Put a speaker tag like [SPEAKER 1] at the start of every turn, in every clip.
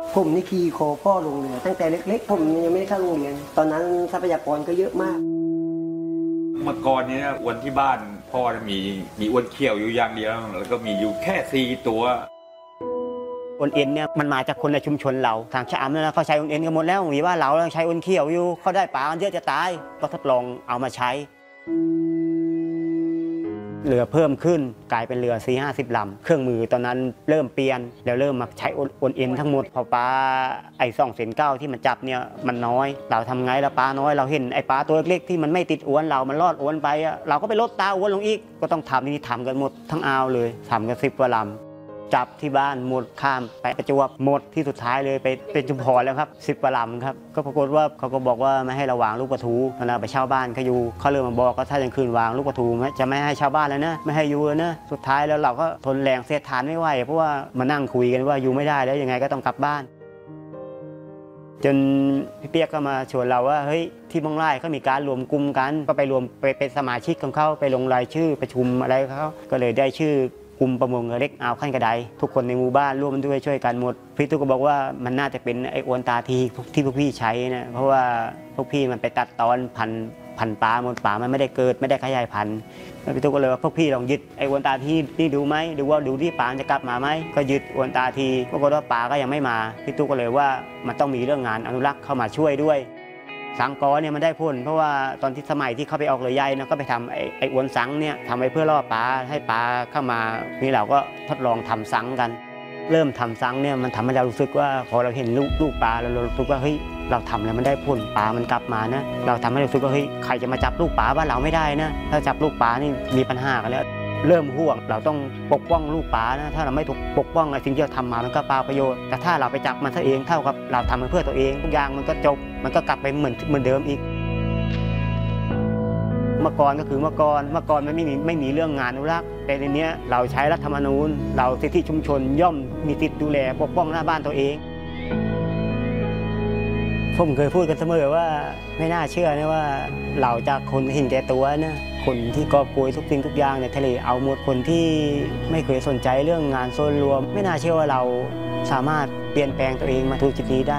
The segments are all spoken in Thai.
[SPEAKER 1] ผมนี่ขี่คอพ่อลงเรือตั้งแต่เล็กๆผมยังไม่ได้เข้าโรงเรียนตอนนั้นทรัพยากรก็เยอะมาก
[SPEAKER 2] เมื่อก่อนนี้อวนที่บ้านพ่อมีอวนเขียวอยู่อย่างเดียวแล้วก็มีอยู่แค่4 ตัว
[SPEAKER 3] อวนเอ็นเนี่ยมันมาจากคนในชุมชนเราทางชะอำเนี่ยเขาใช้อวนเอ็นกันหมดแล้วมีว่าเราใช้อวนเขียวอยู่เขาได้ปลาเยอะจะตายก็ทดลองเอามาใช้เรือเพิ่มขึ้นกลายเป็นเรือ40-50 ลำเครื่องมือตอนนั้นเริ่มเปลี่ยนแล้วเริ่มมาใช้อวนเอ็นทั้งหมดพอปลาไอ้2 เซน 9ที่มันจับเนี่ยมันน้อยเราทำไงแล้วปลาน้อยเราเห็นไอ้ปลาตัวเล็กๆที่มันไม่ติดอวนเรามันรอดอวนไปเราก็ไปลดตาอวนลงอีกก็ต้องทำนี่ทำกันหมดทั้งอ่าวเลยทำกัน10 กว่าลำจับที่บ้านหมดข้ามไปประจวบหมดที่สุดท้ายเลยไปเป็นชุมพรแล้วครับ10 กว่าลำครับก็ปรากฏว่าเขาก็บอกว่าไม่ให้เราวางลูกปลาทูตอนนั้นไปเช่าบ้านเขาอยู่เขาเริ่มมาบอกก็ถ้ายังคืนวางลูกปลาทูจะไม่ให้ชาวบ้านแล้วนะไม่ให้อยู่นะสุดท้ายแล้วเราก็ทนแรงเสียดทานไม่ไหวเพราะว่ามานั่งคุยกันว่าอยู่ไม่ได้แล้วยังไงก็ต้องกลับบ้านจนพี่เปียกก็มาชวนเราว่าเฮ้ยที่บางไร่เขามีการรวมกลุ่มกันก็ไปรวมไปเป็นสมาชิกของเขาไปลงรายชื่อประชุมอะไรเขาก็เลยได้ชื่อกลุ่มประมงเรือเล็กอ่าวขั้นกระไดทุกคนในหมู่บ้านร่วมด้วยช่วยกันหมดพี่ตุ๊กก็บอกว่ามันน่าจะเป็นไอ้อวนตาทีที่พวกพี่ใช้นะเพราะว่าพวกพี่มันไปตัดตอนพันปลาหมดปลามันไม่ได้เกิดไม่ได้ขยายพันธุ์พี่ตุ๊กก็เลยว่าพวกพี่ลองยึดไอ้อวนตาทีนี่ดูไหมดูว่าดูที่ปลาจะกลับมาไหมก็ยึดอวนตาทีปรากฏว่าปลาก็ยังไม่มาพี่ตุ๊กก็เลยว่ามันต้องมีเรื่องงานอนุรักษ์เข้ามาช่วยด้วยสังกอเนี่ยมันได้ผลเพราะว่าตอนที่สมัยที่เขาไปออกเรือใหญ่นะก็ไปทำไอ้อวนสังเนี่ยทำไว้เพื่อล่อปลาให้ปลาเข้ามานี่เราก็ทดลองทำสังกันเริ่มทำสังเนี่ยมันทำให้เรารู้สึกว่าพอเราเห็นลูกปลาเรารู้สึกว่าเฮ้ยเราทำแล้วมันได้ผลปลามันกลับมานะเราทำให้เรารู้สึกว่าเฮ้ยใครจะมาจับลูกปลาบ้านเราไม่ได้นะถ้าจับลูกปลานี่มีปัญหากันแล้วเริ่มห่วงเราต้องปกป้องลูกปลานะถ้าเราไม่ถูกปกป้องสิ่งที่เราทำมามันก็เปล่าประโยชน์แต่ถ้าเราไปจับมันซะเองเท่ากับเราทำมันเพื่อตัวเองทุกอย่างมันก็จบมันก็กลับไปเหมือนเดิมอีกเมื่อก่อนก็คือเมื่อก่อนมันไม่มีเรื่องงานอนุรักษ์แต่ในนี้เราใช้รัฐธรรมนูญเราสิทธิชุมชนย่อมมีสิทธิดูแลปกป้องหน้าบ้านตัวเองผมเคยพูดกันเสมอว่าไม่น่าเชื่อนะว่าเราจากคนเห็นแก่ตัวนะคนที่กอบโกยทุกสิ่งทุกอย่างในทะเลเอาหมดคนที่ไม่เคยสนใจเรื่องงานส่วนรวมไม่น่าเชื่อว่าเราสามารถเปลี่ยนแปลงตัวเองมาถึงจุดนี้ได้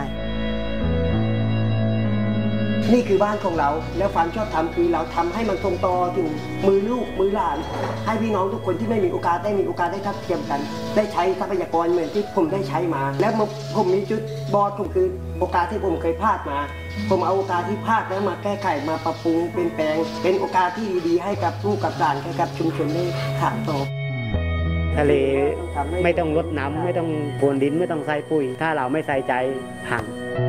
[SPEAKER 1] นี่คือบ้านของเราแล้วความชอบธรรมคือเราทำให้มันตรงต่อถึงมือลูกมือหลานให้พี่น้องทุกคนที่ไม่มีโอกาสได้ทัดเทียมกันได้ใช้ทรัพยากรเหมือนที่ผมได้ใช้มาแล้วผมมีจุดบอดผมคือโอกาสที่ผมเคยพลาดมาผมเอาโอกาสที่พลาดแล้วมาแก้ไขมาปรับปรุงเป็นแปลงเป็นโอกาสที่ดีๆให้กับลูกกับหลานให้กับชุมชนได้ถ่ายทอด
[SPEAKER 3] ทะเลไม่ต้องรดน้ำไม่ต้องโพรวนดินไม่ต้องใส่ปุ๋ยถ้าเราไม่ใส่ใจพัง